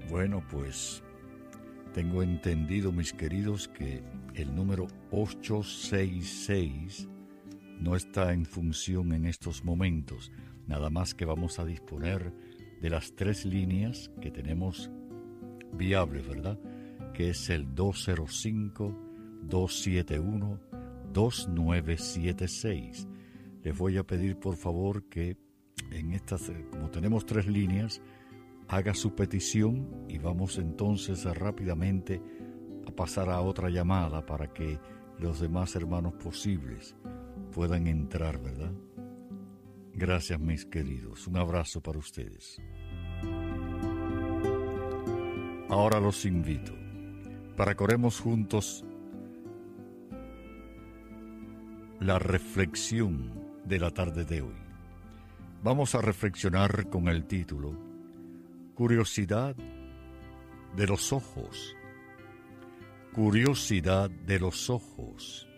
Bueno, pues tengo entendido, mis queridos, que el número 866 no está en función en estos momentos. Nada más que vamos a disponer de las 3 líneas que tenemos viables, ¿verdad? Que es el 205-271-2976. Les voy a pedir, por favor, que en estas, como tenemos 3 líneas, haga su petición y vamos entonces rápidamente a pasar a otra llamada para que los demás hermanos posibles puedan entrar, ¿verdad? Gracias, mis queridos. Un abrazo para ustedes. Ahora los invito para que oremos juntos la reflexión de la tarde de hoy. Vamos a reflexionar con el título Curiosidad de los ojos. Curiosidad de los ojos.